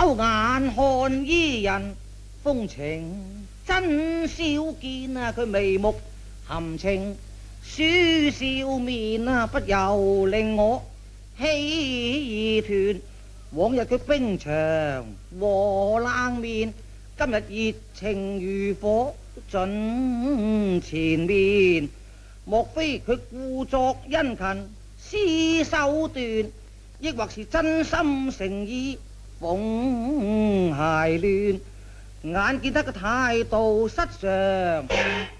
偷眼看伊人，風情真少見啊！佢眉目含情，書笑面啊，不由令我氣團。往日佢冰場和冷面，今日熱情如火盡前面。莫非佢故作殷勤施手段，抑或是真心誠意縫鞋亂？眼見得個態度失常。